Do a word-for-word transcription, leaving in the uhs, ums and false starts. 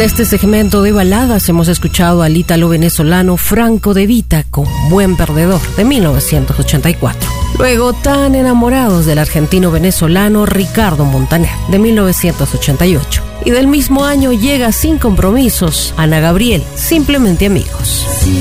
En este segmento de baladas hemos escuchado al ítalo venezolano Franco De Vita con Buen Perdedor de mil novecientos ochenta y cuatro. Luego, Tan enamorados del argentino venezolano Ricardo Montaner de mil novecientos ochenta y ocho. Y del mismo año llega Sin Compromisos Ana Gabriel, Simplemente Amigos.